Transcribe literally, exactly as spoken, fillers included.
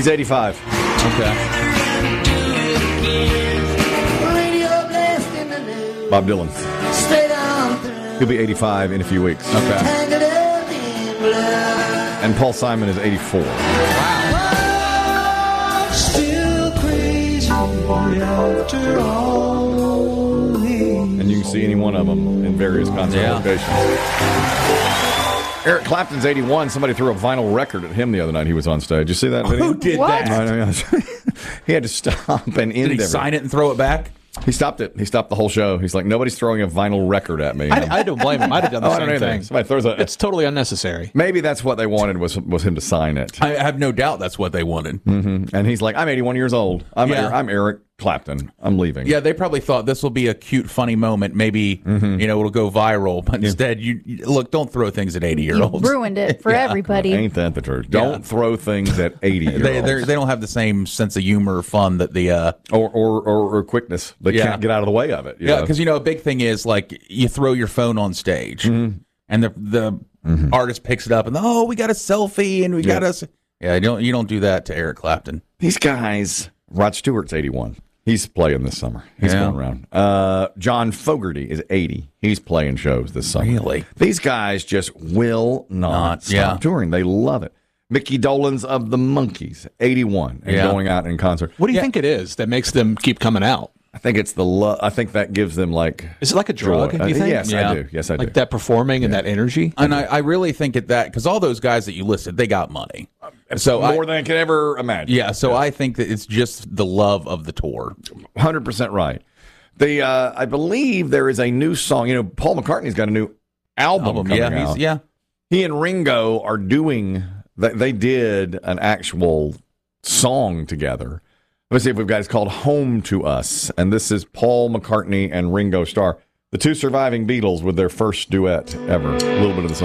He's eighty-five. Okay. Bob Dylan. He'll be eighty-five in a few weeks. Okay. And Paul Simon is eighty-four. Wow. Still crazy after all. And you can see any one of them in various concert Yeah. locations. Eric Clapton's eighty-one. Somebody threw a vinyl record at him the other night. He was on stage. You see that video? Who did What? that? I know, he had to stop and end Did he everything. sign it and throw it back? He stopped it. He stopped the whole show. He's like, nobody's throwing a vinyl record at me. I, I don't blame him. I'd have done the Oh, I same don't either. thing. Somebody throws a. It's totally unnecessary. Maybe that's what they wanted was was him to sign it. I have no doubt that's what they wanted. Mm-hmm. And he's like, I'm eighty-one years old. I'm Yeah. I'm Eric Clapton. I'm leaving. Yeah, they probably thought this will be a cute, funny moment. Maybe, Mm-hmm. you know, it'll go viral. But instead, you, you look, don't throw things at You eighty-year-olds. ruined it for everybody. Ain't that the truth? Don't Yeah. throw things at eighty year They olds. they're- they don't have the same sense of humor or fun that the uh, or, or, or, or quickness. They Yeah. can't get out of the way of it. you yeah, know? because you know a big thing is like you throw your phone on stage, Mm-hmm. and the the artist picks it up and oh, we got a selfie and we got us. Yeah, you don't you don't do that to Eric Clapton. These guys, Rod Stewart's eighty-one. He's playing this summer. He's Yeah. going around. Uh, John Fogerty is eighty. He's playing shows this summer. Really? These guys just will not, Not- stop yeah. touring. They love it. Mickey Dolenz of the Monkees, eighty-one, and Yeah. going out in concert. What do you Yeah. think it is that makes them keep coming out? I think it's the love. I think that gives them like Is it like a drug, joy. do you Uh, think? Yes, Yeah. I do. Yes, I do. Like that performing and that energy? And I, I really think at that because all those guys that you listed, they got money. So I, More than I could ever imagine. yeah, so I think that it's just the love of the tour. one hundred percent right. The uh, I believe there is a new song. You know, Paul McCartney's got a new album, Album, coming yeah, out. he's, yeah. He and Ringo are doing. They, they did an actual song together. Let's see if we've got. It's called "Home to Us," and this is Paul McCartney and Ringo Starr, the two surviving Beatles, with their first duet ever. A little bit of the song.